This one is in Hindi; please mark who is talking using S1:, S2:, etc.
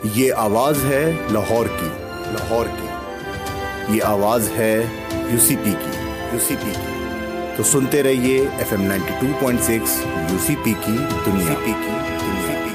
S1: ये आवाज है लाहौर की, लाहौर की। ये आवाज है यूसीपी की, यूसीपी की। तो सुनते रहिए FM 92.6 यूसीपी की दुनिया की।